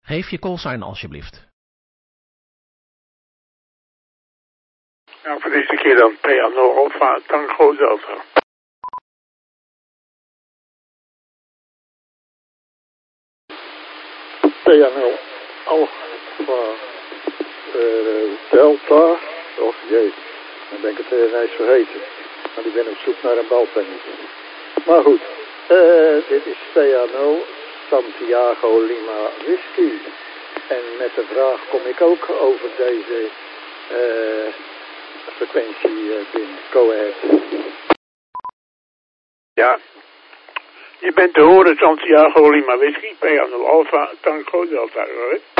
Geef je callsign alsjeblieft. Nou, voor deze keer dan PA0 Alpha Tango Delta. PA0 Alpha Delta. Och jee, dan ben ik het ineens vergeten. Want ik ben op zoek naar een balpennetje. Maar goed, dit is PA0 Santiago Lima Whisky. En met de vraag kom ik ook over deze frequentie binnen. Go ahead. Ja, je bent te horen Santiago Lima Whisky, PA0 Alpha Tango Delta, hoor.